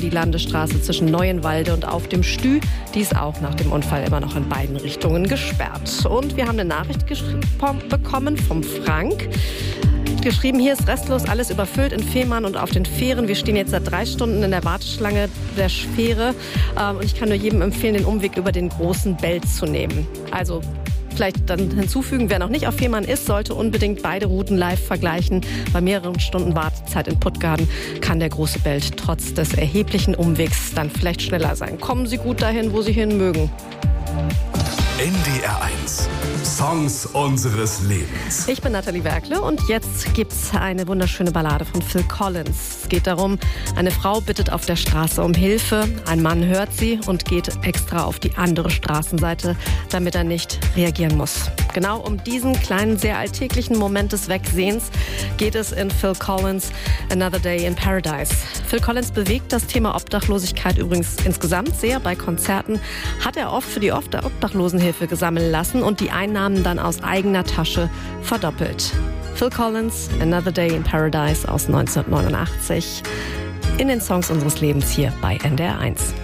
die Landesstraße zwischen Neuenwalde und Auf dem Stü. Die ist auch nach dem Unfall immer noch in beiden Richtungen gesperrt. Und wir haben eine Nachricht bekommen vom Frank. Geschrieben, hier ist restlos alles überfüllt in Fehmarn und auf den Fähren. Wir stehen jetzt seit 3 Stunden in der Warteschlange der Fähre. Und ich kann nur jedem empfehlen, den Umweg über den großen Belt zu nehmen. Also vielleicht dann hinzufügen, wer noch nicht auf Fehmarn ist, sollte unbedingt beide Routen live vergleichen. Bei mehreren Stunden Wartezeit in Puttgarden kann der große Belt trotz des erheblichen Umwegs dann vielleicht schneller sein. Kommen Sie gut dahin, wo Sie hin mögen. NDR 1. Songs unseres Lebens. Ich bin Nathalie Werkle und jetzt gibt's eine wunderschöne Ballade von Phil Collins. Es geht darum, eine Frau bittet auf der Straße um Hilfe, ein Mann hört sie und geht extra auf die andere Straßenseite, damit er nicht reagieren muss. Genau um diesen kleinen, sehr alltäglichen Moment des Wegsehens geht es in Phil Collins' Another Day in Paradise. Phil Collins bewegt das Thema Obdachlosigkeit übrigens insgesamt sehr. Bei Konzerten hat er oft für die Obdachlosenhilfe gesammelt lassen und die Einnahmen dann aus eigener Tasche verdoppelt. Phil Collins, Another Day in Paradise aus 1989 in den Songs unseres Lebens hier bei NDR 1.